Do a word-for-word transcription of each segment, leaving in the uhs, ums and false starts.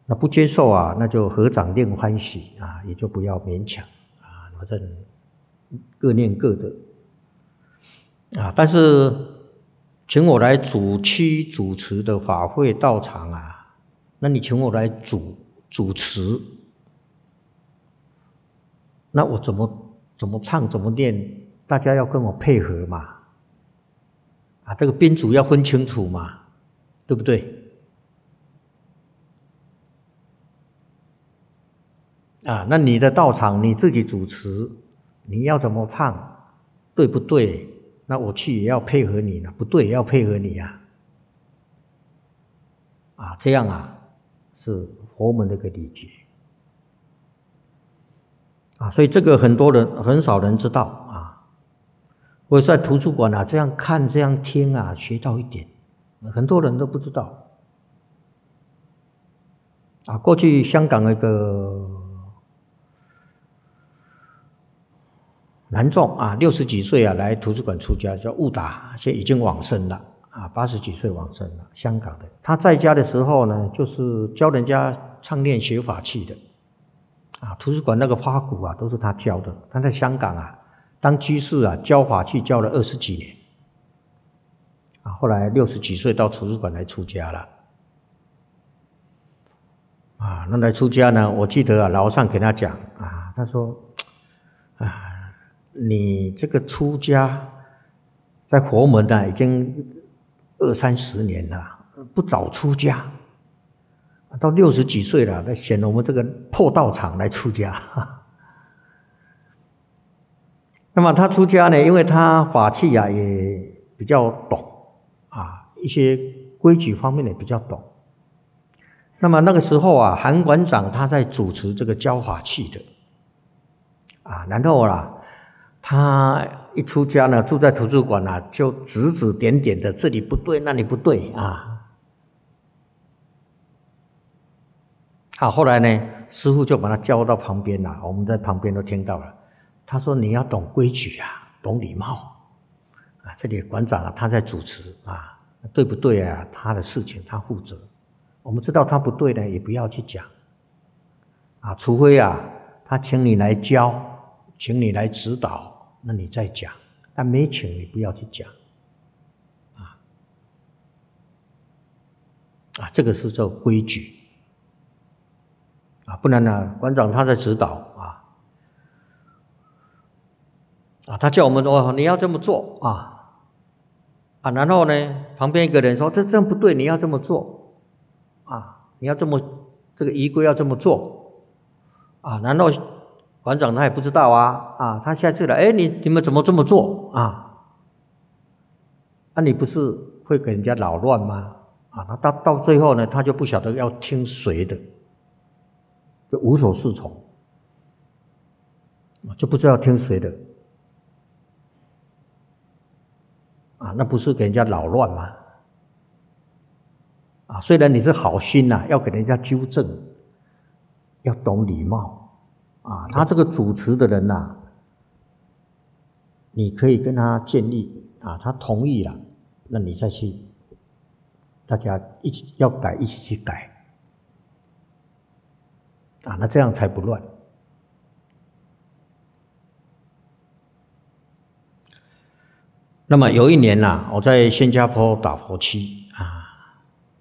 那不接受啊，那就合掌令欢喜啊，也就不要勉强啊，反正各念各的啊。但是请我来主期主持的法会道场啊，那你请我来主主持，那我怎么怎么唱怎么念，大家要跟我配合嘛，啊，这个宾主要分清楚嘛，对不对？啊，那你的道场你自己主持，你要怎么唱，对不对？那我去也要配合你呢，不对也要配合你呀。啊，这样啊，是佛门的一个礼节。啊，所以这个很多人很少人知道啊。我在图书馆啊，这样看这样听啊，学到一点，很多人都不知道。啊，过去香港那个男众啊，六十几岁啊，来图书馆出家，叫悟达，现在已经往生了啊，八十几岁往生了，香港的。他在家的时候呢，就是教人家唱念学法器的啊，图书馆那个花鼓啊，都是他教的。他在香港啊，当居士啊，教法器教了二十几年啊，后来六十几岁到图书馆来出家了啊。那来出家呢，我记得啊，老和尚给他讲啊，他说啊。你这个出家在佛门呢，已经二三十年了，不早出家，到六十几岁了，来选我们这个破道场来出家。那么他出家呢，因为他法器啊也比较懂啊，一些规矩方面也比较懂。那么那个时候啊，韩馆长他在主持这个教法器的啊，然后啦。他一出家呢，住在图书馆啊，就指指点点的，这里不对，那里不对啊。啊，后来呢，师父就把他叫到旁边了，我们在旁边都听到了。他说：“你要懂规矩啊，懂礼貌啊。这里馆长啊，他在主持啊，对不对啊？他的事情他负责。我们知道他不对呢，也不要去讲啊，除非啊，他请你来教，请你来指导。”那你再讲，但没请你不要去讲，啊啊，这个是叫规矩啊，不然呢，馆长他在指导啊啊，他叫我们说你要这么做啊啊，然后呢，旁边一个人说这这样不对，你要这么做啊，你要这么这个仪规要这么做啊，然后。馆长他也不知道啊，啊，他下次来，哎，你你们怎么这么做啊？啊，你不是会给人家扰乱吗？啊，他到到最后呢，他就不晓得要听谁的，就无所适从，就不知道听谁的，啊，那不是给人家扰乱吗？啊，虽然你是好心呐、啊，要给人家纠正，要懂礼貌。啊，他这个主持的人呐、啊，你可以跟他建议啊，他同意了，那你再去，大家一起要改，一起去改，啊，那这样才不乱。那么有一年呐、啊，我在新加坡打佛七啊，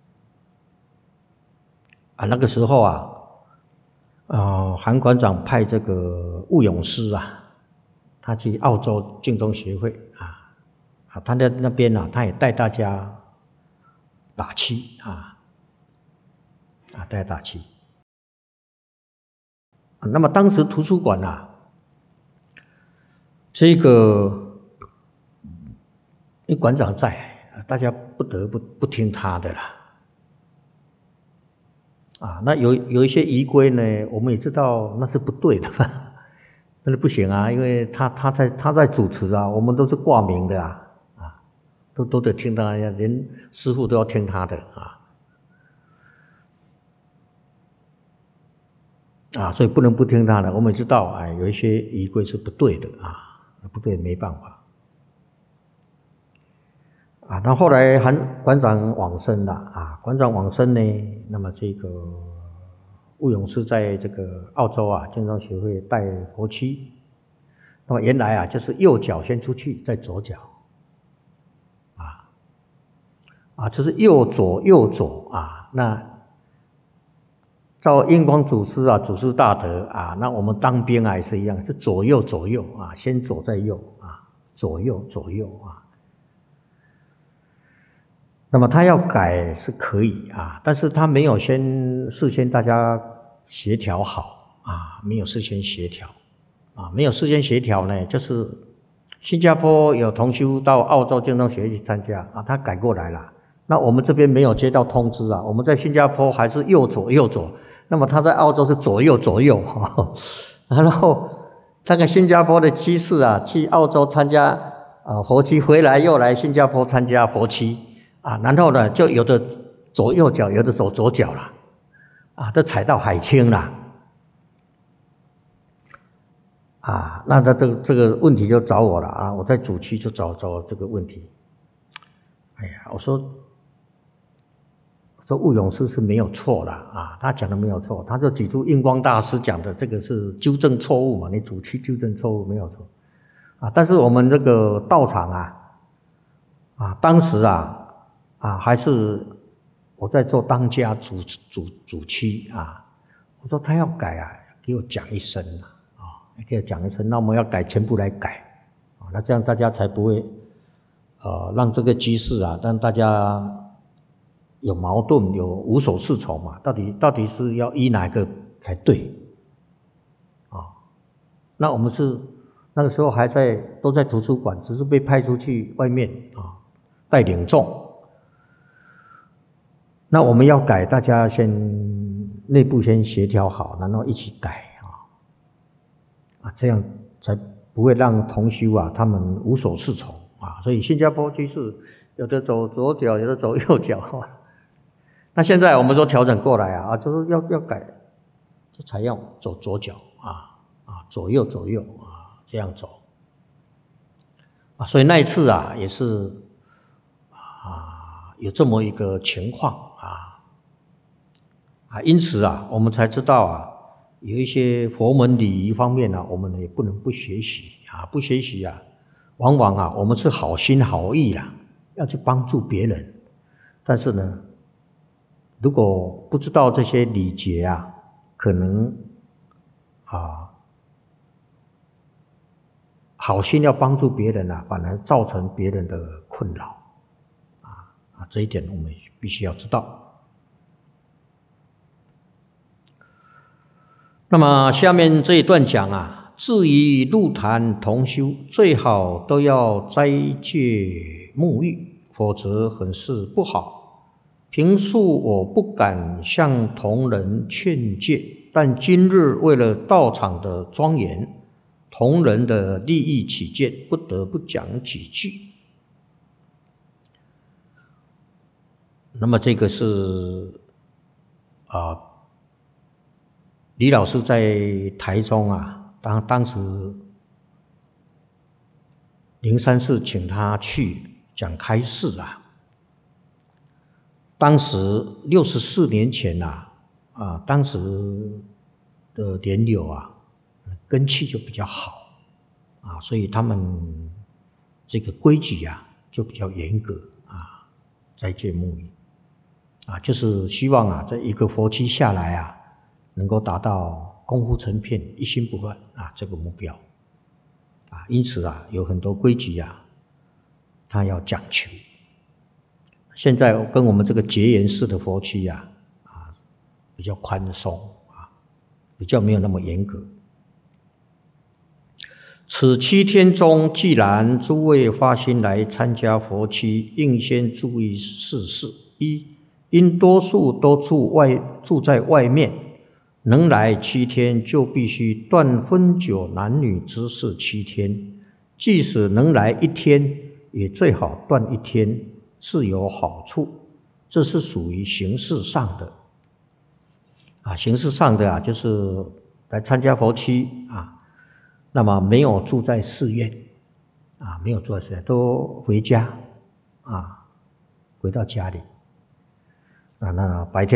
啊，那个时候啊。呃，韩馆长派这个悟永师啊，他去澳洲净宗协会啊，啊，他在那边呢、啊，他也带大家打七啊，啊，带打七。啊、那么当时图书馆啊，这个因为馆长在，大家不得不不听他的啦。啊，那有有一些仪规呢，我们也知道那是不对的，那是不行啊，因为他他在他在主持啊，我们都是挂名的啊，啊，都都得听他，连师父都要听他的啊，啊，所以不能不听他的。我们也知道，哎，有一些仪规是不对的啊，不对没办法。啊，那后来韩馆长往生了啊，馆长往生呢，那么这个悟永师在这个澳洲啊，净宗协会带佛七，那么原来啊，就是右脚先出去，再左脚，啊，啊，就是右左右左啊。那照印光祖师啊，祖师大德啊，那我们当兵啊也是一样，是左右左右啊，先左再右啊，左右左右啊。那么他要改是可以啊，但是他没有先事先大家协调好啊，没有事先协调啊，没有事先协调呢，就是新加坡有同修到澳洲净宗协会去参加啊，他改过来了，那我们这边没有接到通知啊，我们在新加坡还是右左右左，那么他在澳洲是左右左右，呵呵然后那个新加坡的居士啊，去澳洲参加啊佛七，回来又来新加坡参加佛七。啊，然后呢，就有的走右脚，有的走左脚了，啊，都踩到海清了，啊，那他这个这个问题就找我了啊，我在主区就找找这个问题。哎呀，我说，我说悟永师是没有错的啊，他讲的没有错，他就举出印光大师讲的这个是纠正错误嘛，你主区纠正错误没有错，啊，但是我们这个道场啊，啊，当时啊。啊，还是我在做当家主主主区啊！我说他要改啊，给我讲一声啊，啊，给我讲一声，那我们要改，全部来改啊，那这样大家才不会呃让这个居士啊，让大家有矛盾，有无所适从嘛？到底到底是要依哪个才对啊？那我们是那个时候还在都在图书馆，只是被派出去外面啊带领众。那我们要改，大家先内部先协调好，然后一起改啊，啊，这样才不会让同修啊他们无所适从啊。所以新加坡居士有的走左脚，有的走右脚哈。那现在我们都调整过来啊，啊，就是要要改，就采用走左脚啊啊，左右左右啊这样走啊。所以那一次啊也是啊有这么一个情况。啊，啊，因此啊，我们才知道啊，有一些佛门礼仪方面呢、啊，我们也不能不学习啊，不学习啊，往往啊，我们是好心好意啊，要去帮助别人，但是呢，如果不知道这些礼节啊，可能啊，好心要帮助别人啊，反而造成别人的困扰啊啊，这一点我们必须要知道。那么下面这一段讲啊，至于入坛同修，最好都要斋戒沐浴，否则很是不好。平素我不敢向同仁劝诫，但今日为了道场的庄严，同仁的利益起见，不得不讲几句。那么这个是啊、呃，李老师在台中啊，当当时灵山寺请他去讲开示啊。当时六十四年前啊，啊，当时的莲友啊，根气就比较好啊，所以他们这个规矩啊就比较严格啊，斋戒沐浴啊，就是希望啊，这一个佛期下来啊，能够达到功夫成片、一心不乱啊这个目标啊，因此啊，有很多规矩啊，他要讲求。现在跟我们这个结缘式的佛期啊，啊，比较宽松啊，比较没有那么严格。此七天中，既然诸位发心来参加佛期，应先注意四事：一，因多数都住外住在外面，能来七天，就必须断分酒男女之事七天。即使能来一天，也最好断一天。是有好处，这是属于形式上的啊，形式上的啊，就是来参加佛期啊，那么没有住在寺院啊，没有住在寺院，都回家啊，回到家里啊，那白天。